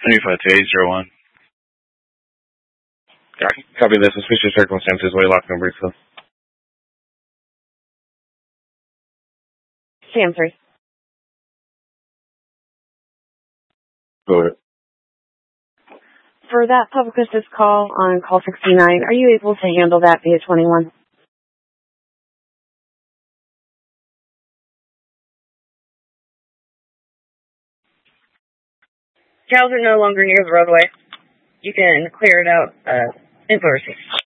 352801. Copy this. Suspicious circumstances. Waylock number 2. Sam 3. Go ahead. For that public assist call on call 69, are you able to handle that via 21? Cows are no longer near the roadway. You can clear it out, info receipt.